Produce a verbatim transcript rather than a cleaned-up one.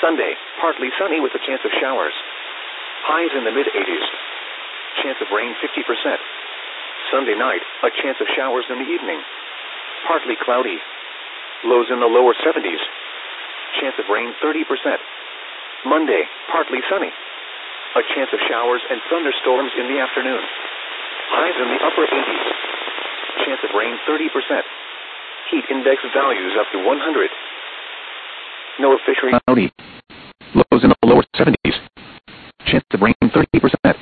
Sunday, partly sunny with a chance of showers. Highs in the mid-eighties. Chance of rain fifty percent. Sunday night, a chance of showers in the evening. Partly cloudy. Lows in the lower seventies. Chance of rain thirty percent. Monday, partly sunny. A chance of showers and thunderstorms in the afternoon. Highs in the upper eighties. Chance of rain thirty percent. Heat index values up to one hundred. NOAA Fishery. Cloudy. Lows in the lower seventies. Chance of rain thirty percent.